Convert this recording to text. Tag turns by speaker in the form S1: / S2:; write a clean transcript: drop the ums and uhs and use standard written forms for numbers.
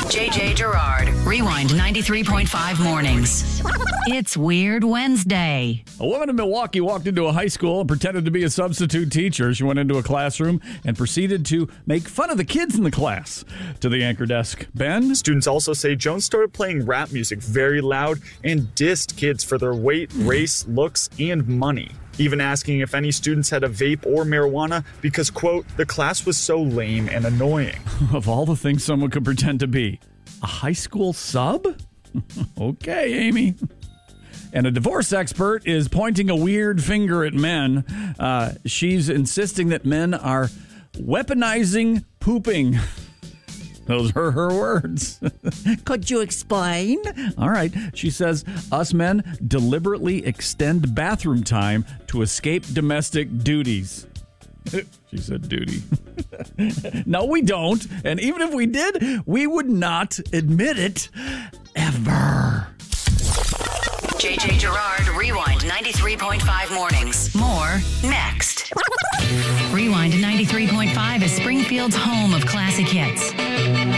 S1: JJ Gerard. Rewind 93.5 mornings. It's Weird Wednesday.
S2: A woman in Milwaukee walked into a high school and pretended to be a substitute teacher. She went into a classroom and proceeded to make fun of the kids in the class. To the anchor desk, Ben?
S3: Students also say Jones started playing rap music very loud and dissed kids for their weight, race, looks, and money. Even asking if any students had a vape or marijuana because, quote, the class was so lame and annoying.
S2: Of all the things someone could pretend to be, a high school sub? Okay, Amy. And a divorce expert is pointing a weird finger at men. She's insisting that men are weaponizing pooping. Those are her words. Could you explain? All right. She says, us men deliberately extend bathroom time to escape domestic duties. She said duty. No, we don't. And even if we did, we would not admit it ever.
S1: JJ Gerard, Rewind 93.5 mornings. More next. Rewind 93.5 is Springfield's home of classic hits.